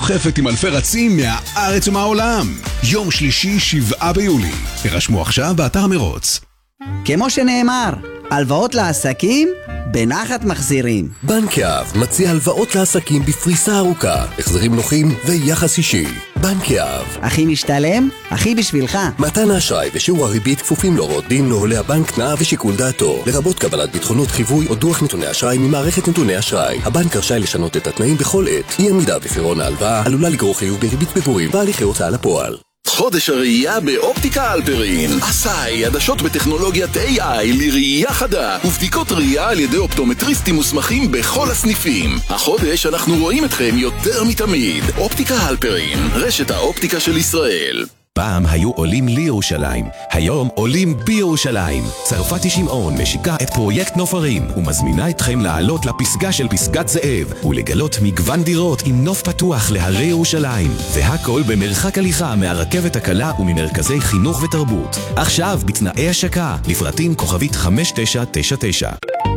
דוחפת עם אלפי רצים מהארץ ומהעולם. יום שלישי 7 ביולי. הרשמו עכשיו באתר המרוץ. כמו שנאמר, הלוואות לעסקים בנחת מחזירים. בנק יהב מציע הלוואות לעסקים בפריסה ארוכה, החזרים נוחים ויחס אישי. בנק יהב. הכי משתלם, הכי בשבילך. מתן האשראי ושיעור הריבית כפופים להוראות דין, נוהלי הבנק, תנאיו ושיקול דעתו, לרבות קבלת ביטחונות חיווי או דוח נתוני אשראי ממערכת נתוני אשראי. הבנק רשאי לשנות את התנאים בכל עת. אי עמידה בפירעון ההלוואה עלולה לגרור חיוב בריבית פיגורים והליכי הוצאה לפועל. חודש הראייה באופטיקה אלפרין. עשאי, עדשות בטכנולוגיית AI לראייה חדה ובדיקות ראייה על ידי אופטומטריסטים מוסמכים בכל הסניפים. החודש אנחנו רואים אתכם יותר מתמיד. אופטיקה אלפרין, רשת האופטיקה של ישראל. פעם היו עולים לירושלים, היום עולים בירושלים. צרפתי שמעון משיקה את פרויקט נופרים ומזמינה אתכם לעלות לפסגה של פסגת זאב ולגלות מגוון דירות עם נוף פתוח להרי ירושלים, והכל במרחק הליכה מהרכבת הקלה וממרכזי חינוך ותרבות. עכשיו בתנאי השקה, לפרטים כוכבית 5999.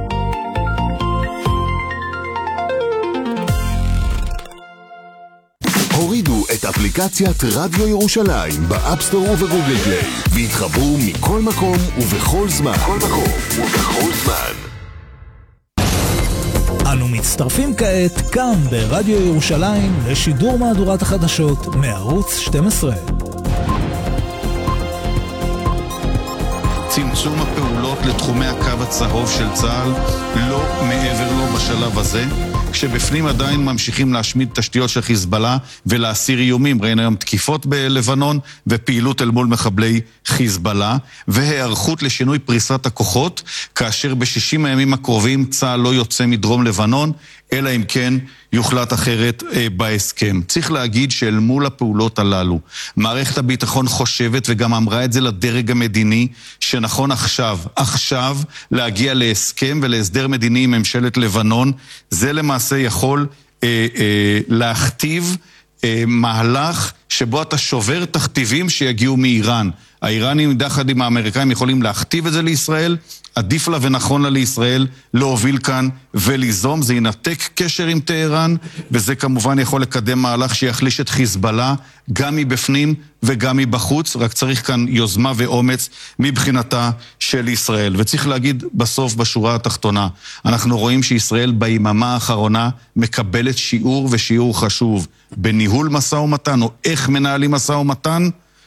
הורידו את אפליקציית רדיו ירושלים באפסטור ובגוגל פליי והתחברו מכל מקום ובכל זמן. אנו מצטרפים כעת כאן ברדיו ירושלים לשידור מהדורת החדשות מערוץ 12. צמצום הפעולות לתחומי הקו הצהוב של צה"ל, לא מעבר לו בשלב הזה, כשבפנים עדיין ממשיכים להשמיד תשתיות של חיזבאללה ולהסיר איומים. ראינו היום תקיפות בלבנון ופעילות אל מול מחבלי חיזבאללה, והיערכות לשינוי פריסת הכוחות, כאשר ב60 הימים הקרובים צה"ל לא יוצא מדרום לבנון, אלא אם כן יוחלט אחרת בהסכם. צריך להגיד שאל מול הפעולות הללו, מערכת הביטחון חושבת וגם אמרה את זה לדרג המדיני, שנכון עכשיו להגיע להסכם ולהסדר מדיני עם ממשלת לבנון. זה למעשה יכול להכתיב מהלך שבו אתה שובר תכתיבים שיגיעו מאיראן. האיראנים יחד עם האמריקאים יכולים להכתיב את זה לישראל, עדיף לה ונכון לה לישראל להוביל כאן וליזום. זה ינתק קשר עם טהרן, וזה כמובן יכול לקדם מהלך שיחליש את חיזבאללה גם מבפנים וגם מבחוץ. רק צריך כאן יוזמה ואומץ מבחינתה של ישראל. וצריך להגיד בסוף, בשורה התחתונה, אנחנו רואים שישראל ביממה האחרונה מקבלת שיעור, ושיעור חשוב, בניהול משא ומתן, או איך מנהלים משא ומתן,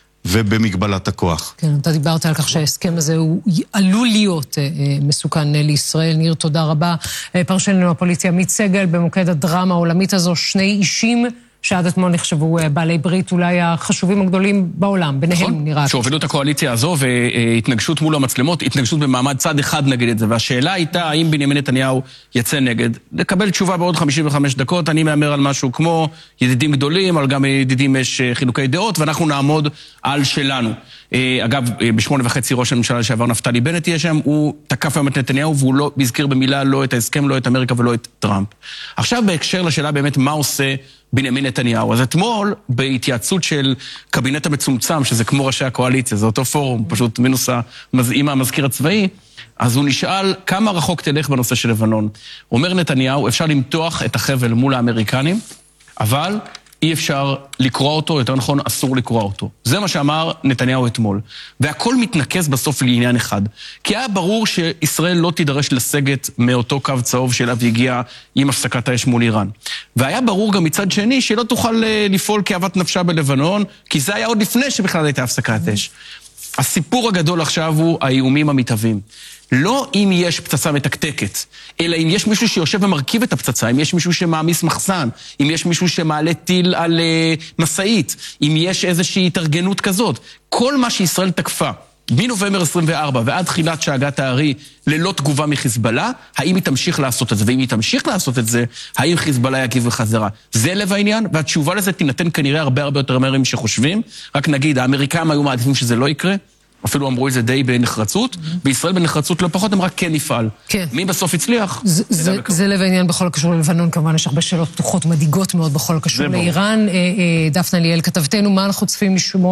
ובמגבלת הכוח. כן, אתה דיברת על כך שההסכם הזה הוא עלול להיות מסוכן לישראל. ניר, תודה רבה. פרשננו הפוליטי עמית סגל, במוקד הדרמה העולמית הזו, שני אישים שעד אתמול נחשבו בעלי ברית אולי החשובים הגדולים בעולם, ביניהם נראה. שהובילו את הקואליציה הזו והתנגשות מול המצלמות, התנגשות במעמד צד אחד נגד את זה, והשאלה הייתה האם בנימין נתניהו יצא נגד. לקבל תשובה בעוד 55 דקות, אני מאמר על משהו כמו ידידים גדולים, על גם ידידים יש חילוקי דעות, ואנחנו נעמוד על שלנו. אגב, ב8:30 ראש הממשלה לשעבר נפתלי בנט יהיה שם, הוא תקף היום את נתניהו, והוא לא הזכיר במילה לא את ההסכם, לא את אמריקה ולא את טראמפ. עכשיו בהקשר לשאלה באמת מה עושה בנימין נתניהו. אז אתמול, בהתייעצות של קבינט המצומצם, שזה כמו ראשי הקואליציה, זה אותו פורום, פשוט מינוס עם המזכיר הצבאי, אז הוא נשאל כמה רחוק תלך בנושא של לבנון. אומר נתניהו, אפשר למתוח את החבל מול האמריקנים, אבל אי אפשר לקרוא אותו, יותר נכון, אסור לקרוא אותו. זה מה שאמר נתניהו אתמול. והכל מתנקז בסוף לעניין אחד. כי היה ברור שישראל לא תידרש לסגת מאותו קו צהוב שאליו הגיע עם הפסקת האש מול איראן. והיה ברור גם מצד שני שלא תוכל לפעול כאוות נפשה בלבנון, כי זה היה עוד לפני שבכלל הייתה הפסקת אש. הסיפור הגדול עכשיו הוא האיומים המתהווים. לא אם יש פצצה מתקתקת, אלא אם יש מישהו שיושב ומרכיב את הפצצה, אם יש מישהו שמעמיס מחסן, אם יש מישהו שמעלה טיל על מסעית, אם יש איזושהי התארגנות כזאת. כל מה שישראל תקפה מנובמבר 24 ועד תחילת שאגת הארי ללא תגובה מחיזבאללה, האם היא תמשיך לעשות את זה? ואם היא תמשיך לעשות את זה, האם חיזבאללה יגיב בחזרה? זה לב העניין, והתשובה לזה תינתן כנראה הרבה יותר מהר משחושבים. רק נגיד, האמריקאים היו מעדיפים שזה לא יקרה, אפילו אמרו את זה די בנחרצות, בישראל בנחרצות לא פחות, הם רק כן נפעל. מי בסוף הצליח? זה לב העניין בכל הקשור ללבנון, כמובן יש הרבה שאלות פתוחות מדאיגות מאוד בכל הקשור לאיראן. דפנה ליאל כתבתנו, מה אנחנו צריכים לשמוע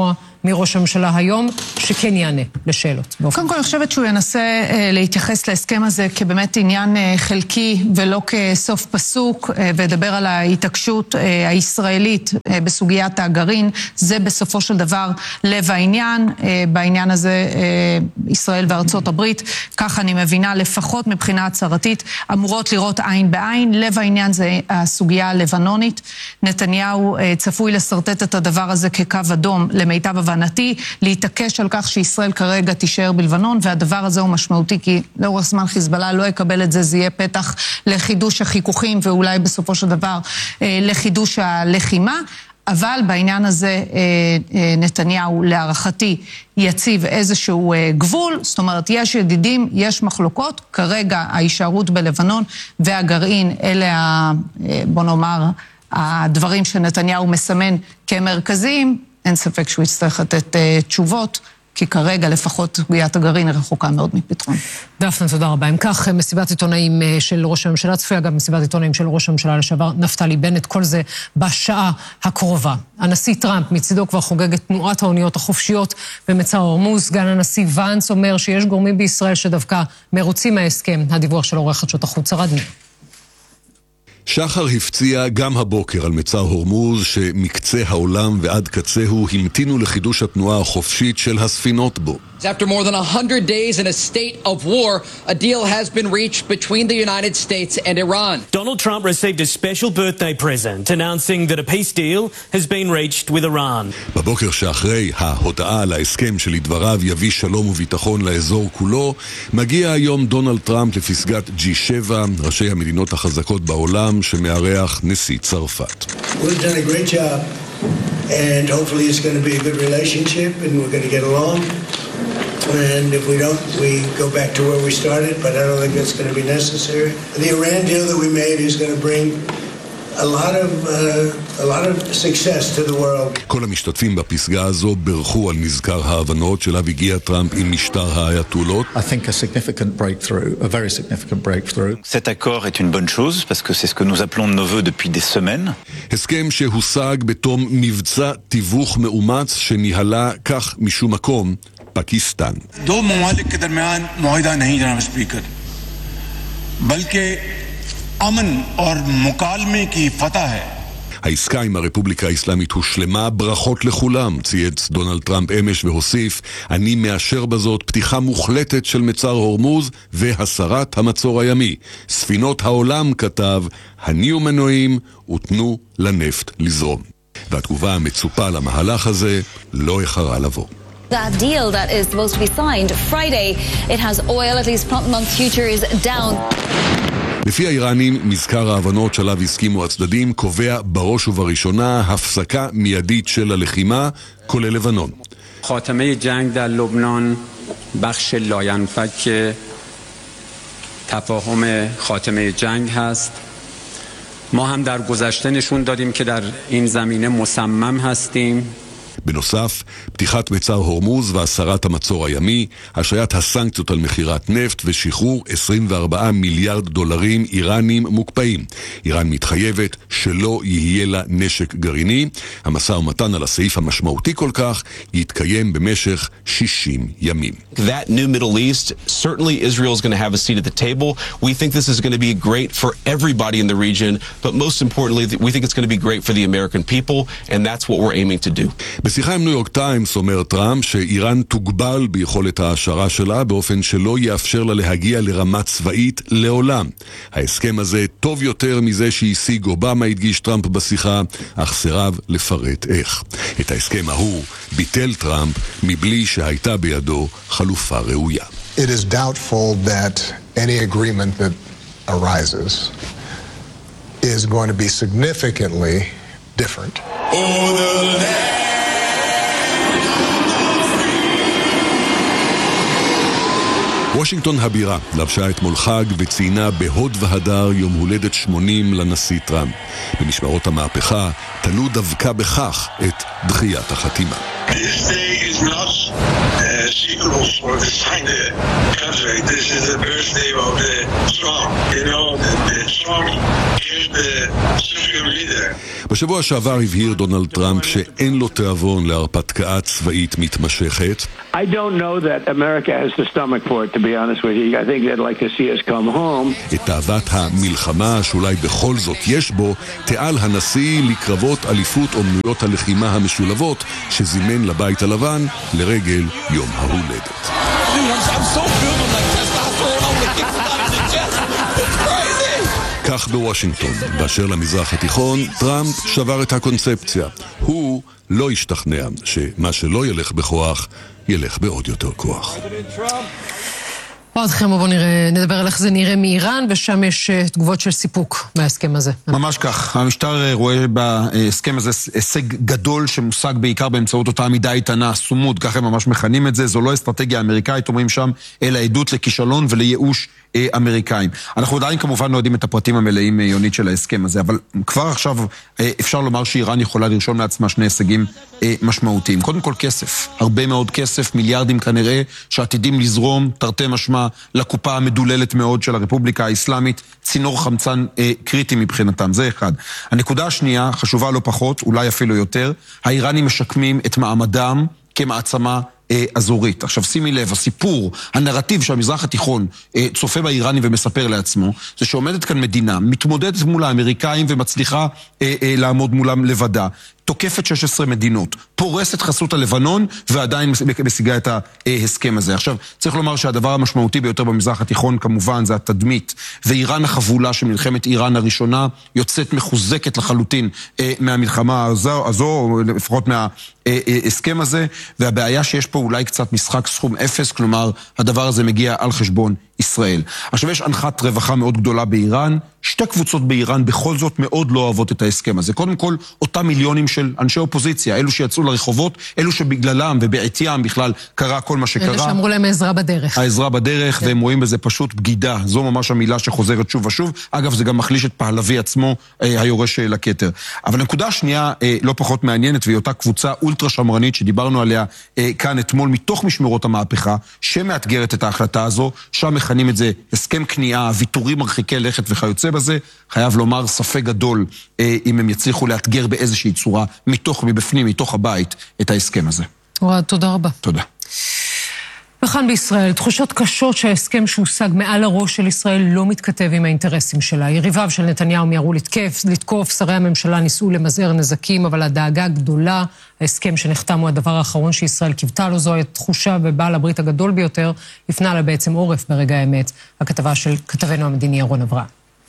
מראש הממשלה היום, שכן יענה לשאלות. קודם כל, אני חושבת שהוא ינסה להתייחס להסכם הזה כבאמת עניין חלקי ולא כסוף פסוק, ולדבר על ההתעקשות הישראלית בסוגיית הגרעין. זה בסופו של דבר לב העניין. בעניין הזה ישראל וארצות הברית, כך אני מבינה, לפחות מבחינה הצהרתית, אמורות לראות עין בעין. לב העניין זה הסוגיה הלבנונית. נתניהו צפוי לסרטט את הדבר הזה כקו אדום, למיטב הבנתי, להתעקש על כך שישראל כרגע תישאר בלבנון, והדבר הזה הוא משמעותי, כי לאורך זמן חיזבאללה לא יקבל את זה, זה יהיה פתח לחידוש החיכוכים, ואולי בסופו של דבר לחידוש הלחימה. אבל בעניין הזה נתניהו להערכתי יציב איזשהו גבול, זאת אומרת יש ידידים, יש מחלוקות, כרגע ההישארות בלבנון והגרעין, אלה בוא נאמר הדברים שנתניהו מסמן כמרכזיים. אין ספק שהוא יצטרך לתת תשובות, כי כרגע לפחות סוגיית הגרעין רחוקה מאוד מפתרון. דפנה, תודה רבה. אם כך, מסיבת עיתונאים של ראש הממשלה, צפויה גם מסיבת עיתונאים של ראש הממשלה לשעבר נפתלי בנט, כל זה בשעה הקרובה. הנשיא טראמפ מצידו כבר חוגג את תנועת האוניות החופשיות במצר הורמוז. סגן הנשיא ואנס אומר שיש גורמים בישראל שדווקא מרוצים מההסכם. הדיווח של עורך חדשות החוץ ערד ניר. שחר הפציע גם הבוקר על מצר הורמוז שמקצה העולם ועד קצהו המתינו לחידוש התנועה החופשית של הספינות בו. After more than 100 days in a state of war, a deal has been reached between the United States and Iran. Donald Trump received a special birthday present announcing that a peace deal has been reached with Iran. בבוקר שאחרי ההודעה על ההסכם שלדבריו יביא שלום וביטחון לאזור כולו, מגיע היום דונלד טראמפ לפסגת G7, ראשי המדינות החזקות בעולם שמארח נשיא צרפת. We've done a great job and hopefully it's going to be a good relationship and we're going to get along. And if we don't, we go back to where we started, but I don't think that's going to be necessary. The Iran deal that we made is going to bring a lot of success to the world. כל המשתתפים בפסגה הזו ברכו על מזכר ההבנות שאליו הגיע טראמפ עם משטר האייתולות. I think a significant breakthrough, a very significant breakthrough. Cet accord est une bonne chose parce que c'est ce que nous appelons de nos voeux depuis des semaines. הסכם שהושג בתום מבצע תיווך מאומץ שניהלה כך משום מקום पाकिस्तान। दो ममालिक के दरमियान मुआहिदा नहीं जनाब स्पीकर, बल्कि अमन और मुकालमे की फतह है। העסקה עם הרפובליקה האסלאמית הושלמה, ברכות לכולם, צייץ דונלד טראמפ אמש והוסיף, אני מאשר בזאת פתיחה מוחלטת של מצר הורמוז והסרת המצור הימי. ספינות העולם, כתב, הניעו מנועים ותנו לנפט לזרום. והתגובה המצופה למהלך הזה לא איחרה לבוא. That deal that is supposed to be signed Friday, it has oil, at least month futures down. לפי האיראנים, מזכר ההבנות שעליו הסכימו הצדדים קובע בראש ובראשונה הפסקה מיידית של הלחימה, כולל לבנון. خاتمه جنگ در لبنان بخش لاینفک تفاهم خاتمه جنگ هست. ما هم در گذشته نشون دادیم که در این زمینه مصمم هستیم. בנוסף, פתיחת מצר הורמוז והסרת המצור הימי, השעיית הסנקציות על מחירת נפט ושחרור 24 מיליארד דולרים איראנים מוקפאים. איראן מתחייבת שלא יהיה לה נשק גרעיני. המשא ומתן על הסעיף המשמעותי כל כך יתקיים במשך 60 ימים. That new Middle East, certainly Israel is going to have a seat at the table. We think this is going to be great for everybody in the region, but most importantly, we think it's going to be great for the American people, and that's what we're aiming to do. בשיחה עם ניו יורק טיימס אומר טראמפ שאיראן תוגבל ביכולת ההשערה שלה באופן שלא יאפשר לה להגיע לרמה צבאית לעולם. ההסכם הזה טוב יותר מזה שהשיג אובמה, הדגיש טראמפ בשיחה, אך סירב לפרט איך. את ההסכם ההוא ביטל טראמפ מבלי שהייתה בידו חלופה ראויה. It is doubtful that any agreement that arises is going to be significantly different. וושינגטון הבירה לבשה אתמול חג וציינה בהוד והדר יום הולדת 80 לנשיא טראמפ. במשמרות המהפכה תלו דווקא בכך את דחיית החתימה. This day is not secret for to sign the contract. This is the birthday of the Trump. You know, the Trump is the supreme leader. בשבוע שעבר הבהיר דונלד טראמפ שאין לו תיאבון להרפתקה צבאית מתמשכת. I don't know that America has the stomach for it, to be honest with you. I think they'd like to see us come home. את תאוות המלחמה שאולי בכל זאת יש בו, תיעל הנשיא לקרבות אליפות אומנויות הלחימה המשולבות שזימן לבית הלבן לרגל יום ההולדת. כך בוושינגטון, באשר למזרח התיכון, טראמפ שבר את הקונספציה. הוא לא השתכנע שמה שלא ילך בכוח, ילך בעוד יותר כוח. עוד חמו, בואו נדבר על איך זה נראה מאיראן, ושם יש תגובות של סיפוק בהסכם הזה. ממש כך. המשטר רואה בהסכם הזה הישג גדול שמושג בעיקר באמצעות אותה עמידה איתנה, סומוד, ככה הם ממש מכנים את זה. זו לא אסטרטגיה אמריקאית, אומרים שם, אלא עדות לכישלון ולייאוש אמריקאים. אנחנו עדיין כמובן לא יודעים את הפרטים המלאים יונית של ההסכם הזה, אבל כבר עכשיו אפשר לומר שאיראן יכולה לרשום לעצמה שני הישגים משמעותיים. קודם כל כסף, הרבה מאוד כסף, מיליארדים כנראה, שעתידים לזרום, תרתי משמע, לקופה המדוללת מאוד של הרפובליקה האסלאמית, צינור חמצן קריטי מבחינתם, זה אחד. הנקודה השנייה, חשובה לא פחות, אולי אפילו יותר, האיראנים משקמים את מעמדם כמעצמה אזורית. עכשיו שימי לב, הסיפור, הנרטיב שהמזרח התיכון צופה באיראנים ומספר לעצמו, זה שעומדת כאן מדינה, מתמודדת מול האמריקאים ומצליחה לעמוד מולם לבדה. תוקפת 16 מדינות, פורסת חסות הלבנון ועדיין משיגה את ההסכם הזה. עכשיו, צריך לומר שהדבר המשמעותי ביותר במזרח התיכון כמובן זה התדמית, ואיראן החבולה שמלחמת איראן הראשונה יוצאת מחוזקת לחלוטין מהמלחמה הזו, לפחות מההסכם הזה, והבעיה שיש פה אולי קצת משחק סכום אפס, כלומר הדבר הזה מגיע על חשבון ישראל. עכשיו יש אנחת רווחה מאוד גדולה באיראן, שתי קבוצות באיראן בכל זאת מאוד לא אוהבות את ההסכם הזה. קודם כל, אותם מיליונים של אנשי אופוזיציה, אלו שיצאו לרחובות, אלו שבגללם ובעטיים בכלל קרה כל מה שקרה. אלה שאמרו להם העזרה בדרך. העזרה בדרך, והם רואים בזה פשוט בגידה. זו ממש המילה שחוזרת שוב ושוב. אגב, זה גם מחליש את פהלוי עצמו, היורש לכתר. אבל הנקודה השנייה לא פחות מעניינת, והיא אותה קבוצה אולטרה שמרנית שדיברנו עליה כאן אתמול מתוך משמרות המהפכה, שמאתגרת את ההחלטה הזו, שם מכנים את זה הסכם כניעה, ויתורים מרחיקי לכת וכיוצא בזה. חייב לומר ספק גדול אם הם יצליחו לאתגר באיזושהי צורה מבפנים, מתוך הבית, את ההסכם הזה. תודה רבה. תודה. וכאן בישראל, תחושות קשות שההסכם שהושג מעל הראש של ישראל לא מתכתב עם האינטרסים שלה. יריביו של נתניהו מיהרו לתקוף, שרי הממשלה ניסו למזער נזקים, אבל הדאגה גדולה, ההסכם שנחתם הוא הדבר האחרון שישראל קיוותה לו, זו התחושה ובעל הברית הגדול ביותר, הפנה לה בעצם עורף ברגע האמת. הכתבה של כתבנו המדיני ירון אברהם.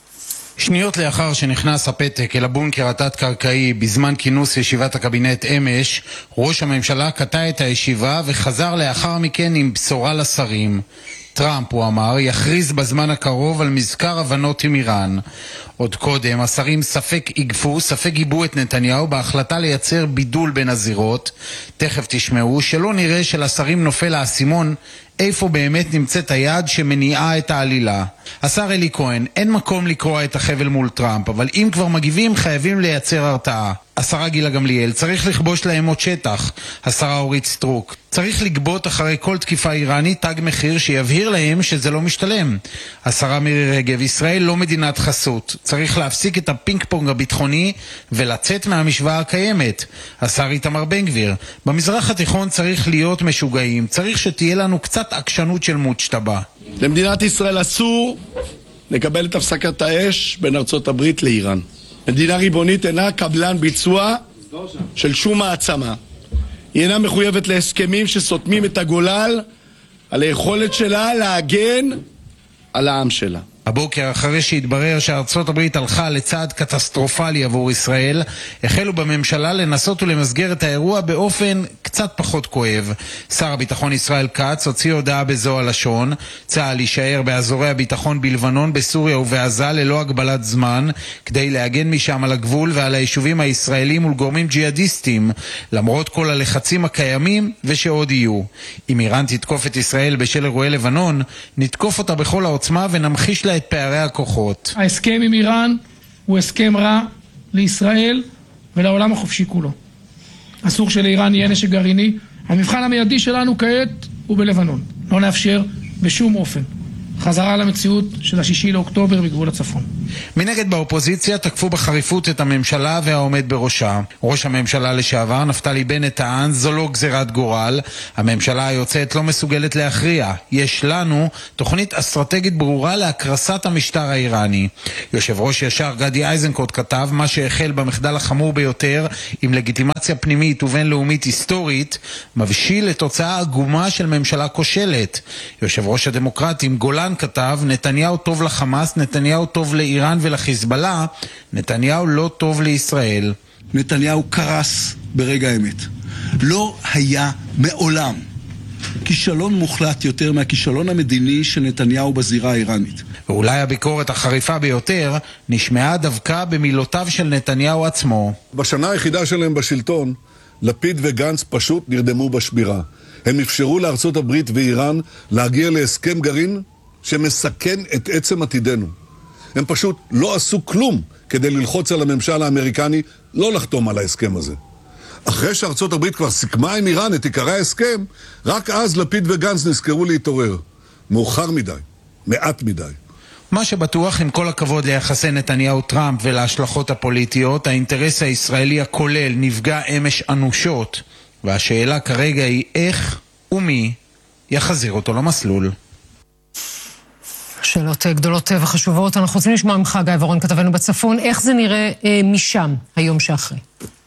שניות לאחר שנכנס הפתק אל הבונקר התת-קרקעי בזמן כינוס ישיבת הקבינט אמש, ראש הממשלה קטע את הישיבה וחזר לאחר מכן עם בשורה לשרים. טראמפ, הוא אמר, יכריז בזמן הקרוב על מזכר הבנות עם איראן. עוד קודם, השרים ספק יגפו, ספק גיבו את נתניהו בהחלטה לייצר בידול בין הזירות. תכף תשמעו שלא נראה שלשרים נופל האסימון איפה באמת נמצאת היד שמניעה את העלילה. השר אלי כהן, אין מקום לקרוע את החבל מול טראמפ, אבל אם כבר מגיבים חייבים לייצר הרתעה. השרה גילה גמליאל, צריך לכבוש להם עוד שטח. השרה אורית סטרוק, צריך לגבות אחרי כל תקיפה איראנית תג מחיר שיבהיר להם שזה לא משתלם. השרה מירי רגב, ישראל לא מדינת חסות. צריך להפסיק את הפינג פונג הביטחוני ולצאת מהמשוואה הקיימת. השר איתמר בן גביר, במזרח התיכון צריך להיות משוגעים. צריך שתהיה לנו קצת עקשנות של מוצ'טבה. למדינת ישראל אסור לקבל את הפסקת האש בין ארצות הברית לאיראן. מדינה ריבונית אינה קבלן ביצוע של שום מעצמה. היא אינה מחויבת להסכמים שסותמים את הגולל על היכולת שלה להגן על העם שלה. הבוקר, אחרי שהתברר שארצות הברית הלכה לצעד קטסטרופלי עבור ישראל, החלו בממשלה לנסות ולמסגר את האירוע באופן קצת פחות כואב. שר הביטחון ישראל כץ הוציא הודעה בזו הלשון: צה"ל יישאר באזורי הביטחון בלבנון, בסוריה ובעזה ללא הגבלת זמן, כדי להגן משם על הגבול ועל היישובים הישראלים מול גורמים ג'יהאדיסטים, למרות כל הלחצים הקיימים ושעוד יהיו. אם איראן תתקוף את ישראל בשל אירועי לבנון, נתקוף אותה בכל העוצמה ונמחיש לה את פערי הכוחות. ההסכם עם איראן הוא הסכם רע לישראל ולעולם החופשי כולו. אסור שלאיראן יהיה נשק גרעיני. המבחן המיידי שלנו כעת ובלבנון. לא נאפשר בשום אופן חזרה למציאות של 6 לאוקטובר בגבול הצפון. מנגד באופוזיציה תקפו בחריפות את הממשלה והעומד בראשה. ראש הממשלה לשעבר נפתלי בנט טען זו לא גזירת גורל, הממשלה היוצאת לא מסוגלת להכריע. יש לנו תוכנית אסטרטגית ברורה להקרסת המשטר האיראני. יושב ראש ישר גדי איזנקוט כתב מה שהחל במחדל החמור ביותר עם לגיטימציה פנימית ובינלאומית היסטורית מבשיל לתוצאה עגומה של ממשלה כושלת. יושב ראש הדמוקרטים גולן כתב נתניהו טוב לחמאס, נתניהו טוב לאיראן ולחיזבאללה, נתניהו לא טוב לישראל. נתניהו קרס ברגע האמת. לא היה מעולם כישלון מוחלט יותר מהכישלון המדיני של נתניהו בזירה האיראנית. ואולי הביקורת החריפה ביותר נשמעה דווקא במילותיו של נתניהו עצמו. בשנה היחידה שלהם בשלטון, לפיד וגנץ פשוט נרדמו בשבירה. הם אפשרו לארצות הברית ואיראן להגיע להסכם גרעין שמסכן את עצם עתידנו. הם פשוט לא עשו כלום כדי ללחוץ על הממשל האמריקני לא לחתום על ההסכם הזה. אחרי שארצות הברית כבר סיכמה עם איראן את עיקרי ההסכם, רק אז לפיד וגנץ נזכרו להתעורר. מאוחר מדי, מעט מדי. מה שבטוח, עם כל הכבוד ליחסי נתניהו-טראמפ ולהשלכות הפוליטיות, האינטרס הישראלי הכולל נפגע אמש אנושות, והשאלה כרגע היא איך ומי יחזיר אותו למסלול. שאלות גדולות וחשובות. אנחנו רוצים לשמוע ממך, גיא ורון, כתבנו בצפון, איך זה נראה משם היום שאחרי?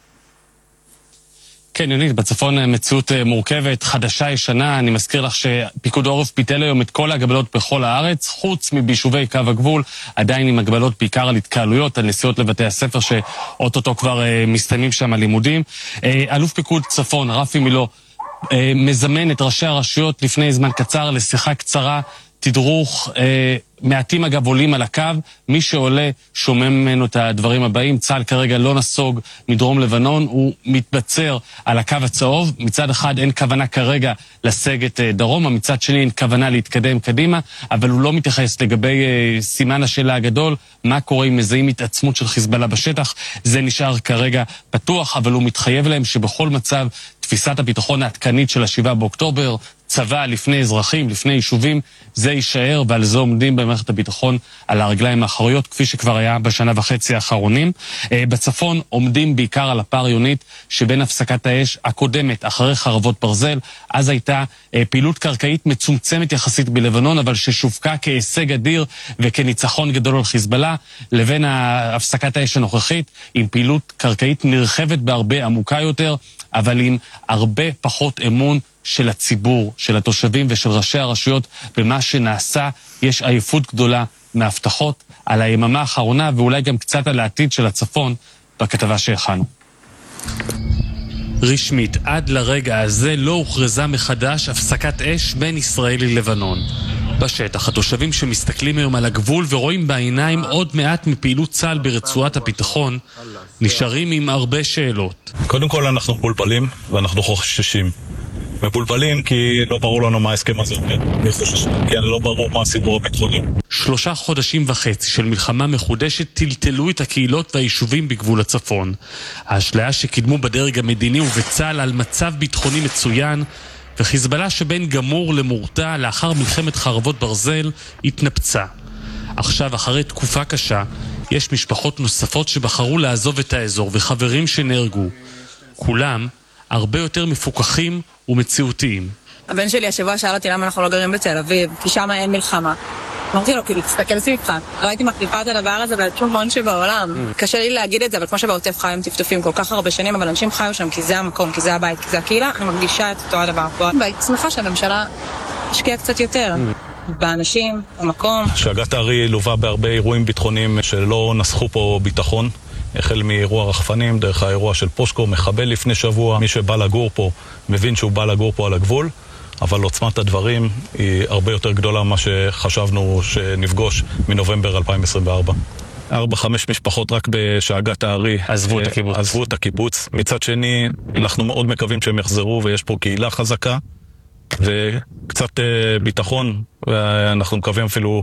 כן, יונית, בצפון מציאות מורכבת, חדשה ישנה. אני מזכיר לך שפיקוד העורף ביטל היום את כל ההגבלות בכל הארץ, חוץ מביישובי קו הגבול, עדיין עם הגבלות בעיקר על התקהלויות, על נסיעות לבתי הספר שאוטוטו כבר מסתיימים שם הלימודים. אלוף פיקוד צפון, רפי מילו, מזמן את ראשי הרשויות לפני זמן קצר לשיחה קצרה, תדרוך, מעטים אגב עולים על הקו, מי שעולה שומע ממנו את הדברים הבאים. צה"ל כרגע לא נסוג מדרום לבנון, הוא מתבצר על הקו הצהוב. מצד אחד אין כוונה כרגע לסגת דרומה, מצד שני אין כוונה להתקדם קדימה, אבל הוא לא מתייחס לגבי סימן השאלה הגדול, מה קורה אם מזהים התעצמות של חיזבאללה בשטח. זה נשאר כרגע פתוח, אבל הוא מתחייב להם שבכל מצב תפיסת הביטחון העדכנית של 7 באוקטובר, צבא לפני אזרחים, לפני יישובים, זה יישאר, ועל זה עומדים במערכת הביטחון על הרגליים האחוריות, כפי שכבר היה בשנה וחצי האחרונים. בצפון עומדים בעיקר על הפער, יונית, שבין הפסקת האש הקודמת אחרי חרבות ברזל, אז הייתה פעילות קרקעית מצומצמת יחסית בלבנון, אבל ששווקה כהישג אדיר וכניצחון גדול על חיזבאללה, לבין הפסקת האש הנוכחית, עם פעילות קרקעית נרחבת בהרבה, עמוקה יותר, אבל עם הרבה פחות אמון של הציבור, של התושבים ושל ראשי הרשויות במה שנעשה. יש עייפות גדולה מהבטחות על היממה האחרונה, ואולי גם קצת על העתיד של הצפון בכתבה שהכנו. רשמית, עד לרגע הזה לא הוכרזה מחדש הפסקת אש בין ישראל ללבנון. בשטח, התושבים שמסתכלים היום על הגבול ורואים בעיניים עוד מעט מפעילות צה"ל ברצועת הביטחון, נשארים עם הרבה שאלות. קודם כל אנחנו מבולבלים ואנחנו חוששים. מבולבלים כי לא ברור לנו מה ההסכם הזה, כי לא ברור מה הסיפור הביטחוני. 3.5 חודשים של מלחמה מחודשת טלטלו את הקהילות והיישובים בגבול הצפון. האשליה שקידמו בדרג המדיני ובצה"ל על מצב ביטחוני מצוין, וחיזבאללה שבין גמור למורתע לאחר מלחמת חרבות ברזל התנפצה. עכשיו, אחרי תקופה קשה, יש משפחות נוספות שבחרו לעזוב את האזור וחברים שנהרגו. כולם הרבה יותר מפוקחים ומציאותיים. הבן שלי השבוע שאל אותי למה אנחנו לא גרים בתל אביב, כי שם אין מלחמה. אמרתי לו, כאילו, תסתכל סביבך. לא הייתי מחליפה את הדבר הזה בשום הון שבעולם. קשה לי להגיד את זה, אבל כמו שבעוטף חיו עם טפטופים כל כך הרבה שנים, אבל אנשים חיו שם כי זה המקום, כי זה הבית, כי זה הקהילה, אני מרגישה את אותו הדבר פה. והייתי שמחה שהממשלה השקיעה קצת יותר. באנשים, במקום. שהגת הארי לובה בהרבה אירועים ביטחוניים שלא נסחו פה ביטחון. החל מאירוע רחפנים, דרך האירוע של פושקו, מחבל לפני שבוע. מי שבא לגור פה מבין שהוא בא לגור פה על הגבול, אבל עוצמת הדברים היא הרבה יותר גדולה ממה שחשבנו שנפגוש מנובמבר 2024. 4-5 משפחות רק בשאגת הארי עזבו את הקיבוץ. מצד שני, אנחנו מאוד מקווים שהם יחזרו, ויש פה קהילה חזקה וקצת ביטחון, ואנחנו מקווים אפילו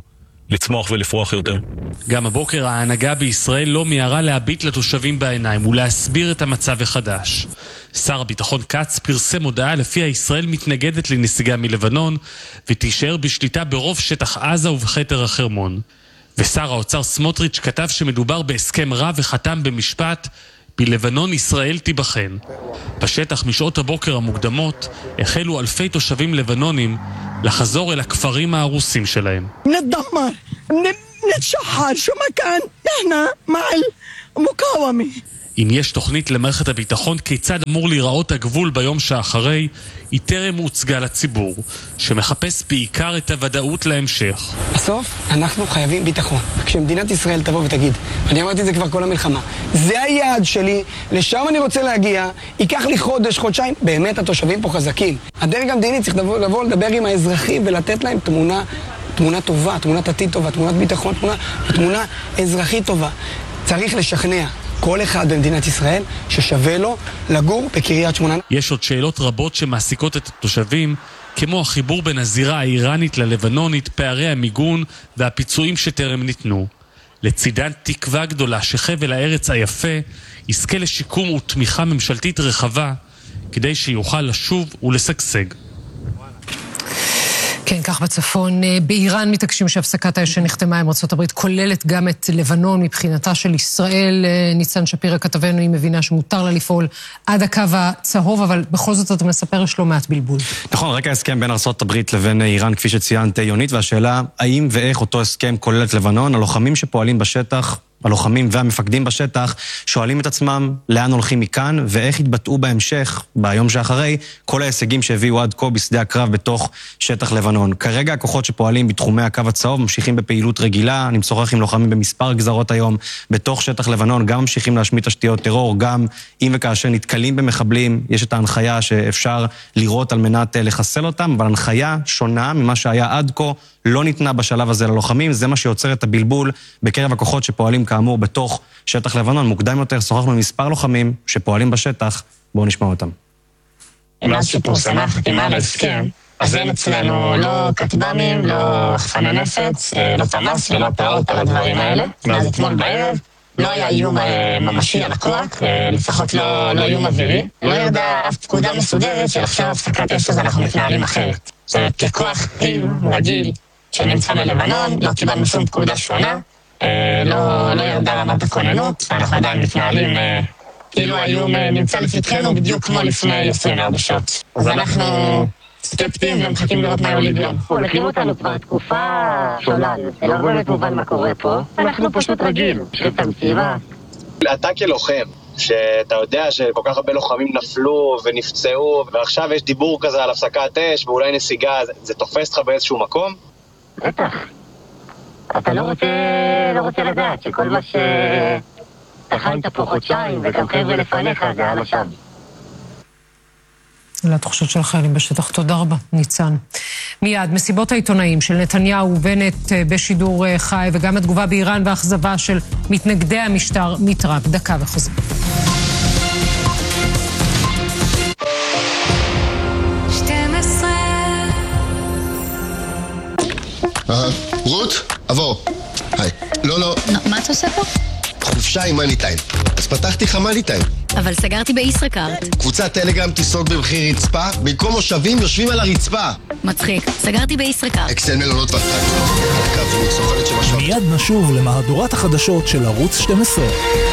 לצמוח ולפרוח יותר. גם הבוקר ההנהגה בישראל לא מיהרה להביט לתושבים בעיניים ולהסביר את המצב החדש. שר הביטחון כץ פרסם הודעה לפיה ישראל מתנגדת לנסיגה מלבנון ותישאר בשליטה ברוב שטח עזה ובחתר החרמון. ושר האוצר סמוטריץ' כתב שמדובר בהסכם רע וחתם במשפט בלבנון ישראל תיבחן. בשטח משעות הבוקר המוקדמות החלו אלפי תושבים לבנונים לחזור אל הכפרים ההרוסים שלהם. נתדמר, נתשחר, שו מכאן, נחנה מעל מוקאומה. אם יש תוכנית למערכת הביטחון כיצד אמור להיראות הגבול ביום שאחרי, היא טרם הוצגה לציבור, שמחפש בעיקר את הוודאות להמשך. בסוף אנחנו חייבים ביטחון. כשמדינת ישראל תבוא ותגיד, אני אמרתי את זה כבר כל המלחמה, זה היעד שלי, לשם אני רוצה להגיע, ייקח לי חודש, חודשיים, באמת התושבים פה חזקים. הדרג המדיני צריך לבוא לדבר עם האזרחים ולתת להם תמונה טובה, תמונת עתיד טובה, תמונת ביטחון, תמונה אזרחית טובה. צריך לשכנע כל אחד במדינת ישראל ששווה לו לגור בקריית שמונה. יש עוד שאלות רבות שמעסיקות את התושבים, כמו החיבור בין הזירה האיראנית ללבנונית, פערי המיגון והפיצויים שטרם ניתנו. לצידן תקווה גדולה שחבל הארץ היפה יזכה לשיקום ותמיכה ממשלתית רחבה, כדי שיוכל לשוב ולשגשג. כן, כך בצפון. באיראן מתעקשים שהפסקת האש שנחתמה עם ארצות הברית כוללת גם את לבנון מבחינתה של ישראל. ניצן שפירא כתבנו, היא מבינה שמותר לה לפעול עד הקו הצהוב, אבל בכל זאת אתה מספר יש לא מעט בלבול. נכון, רקע ההסכם בין ארצות הברית לבין איראן, כפי שציינת יונית, והשאלה האם ואיך אותו הסכם כולל את לבנון. הלוחמים שפועלים בשטח, הלוחמים והמפקדים בשטח, שואלים את עצמם לאן הולכים מכאן ואיך יתבטאו בהמשך, ביום שאחרי, כל ההישגים שהביאו עד כה בשדה הקרב בתוך שטח לבנון. כרגע הכוחות שפועלים בתחומי הקו הצהוב ממשיכים בפעילות רגילה, אני משוחח עם לוחמים במספר גזרות היום בתוך שטח לבנון, גם ממשיכים להשמיד תשתיות טרור, גם אם וכאשר נתקלים במחבלים, יש את ההנחיה שאפשר לראות על מנת לחסל אותם, אבל הנחיה שונה ממה שהיה עד כה, לא ניתנה בשלב הזה ללוחמים, זה מה שיוצר את הבלבול בקרב הכוחות שפועלים כאמור בתוך שטח לבנון. מוקדם יותר שוחחנו עם מספר לוחמים שפועלים בשטח, בואו נשמע אותם. מאז שפורסמה חתימה על ההסכם, אז אין אצלנו לא כטב"מים, לא חפני נפץ, לא תמ"ס ולא פרעות על הדברים האלה. מאז אתמול בערב לא היה איום ממשי על הכוח, לפחות לא איום אווירי. לא ידע אף פקודה מסודרת שעכשיו הפסקת אש אז אנחנו מתנהלים אחרת. זה ככוח רגיל שנמצא בלבנון, לא קיבלנו שום פקודה שונה, לא ירדה רמת הכוננות, ואנחנו עדיין מתנהלים כאילו האיום נמצא לפתחנו בדיוק כמו לפני 24 שעות. אז אנחנו סקפטיים ומחכים לראות מה יוליד יום. הולכים אותנו כבר תקופה שולל, זה לא באמת מובן מה קורה פה, אנחנו פשוט רגיל, פשוט תמציבה. אתה כלוחם, שאתה יודע שכל כך הרבה לוחמים נפלו ונפצעו, ועכשיו יש דיבור כזה על הפסקת אש ואולי נסיגה, זה תופס לך באיזשהו מקום? בטח. אתה לא רוצה לדעת שכל מה שטחנת פה חודשיים וגם חבר'ה לפניך זה היה לשווא. אלה התחושות של החיילים בשטח. תודה רבה, ניצן. מיד, מסיבות העיתונאים של נתניהו ובנט בשידור חי, וגם התגובה באיראן והאכזבה של מתנגדי המשטר מטראמפ. דקה וחוזר. רות, עבור. היי. לא. מה אתה עושה פה? חופשה עם מאני טיים. אז פתחתי לך מאני טיים. אבל סגרתי בישראכרט. קבוצת טלגרם טיסות במחיר רצפה, במקום מושבים יושבים על הרצפה. מצחיק, סגרתי בישראכרט. אקסל מלונות ואטרקציות. מיד נשוב למהדורת החדשות של ערוץ 12.